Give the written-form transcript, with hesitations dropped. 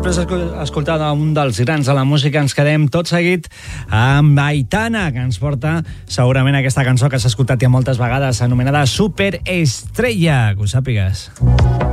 després d'escoltar un dels grans de la música, ens quedem tot seguit amb Aitana, que ens porta segurament aquesta cançó que s'ha escoltat ja moltes vegades, anomenada Superestrella, que ho sàpigues.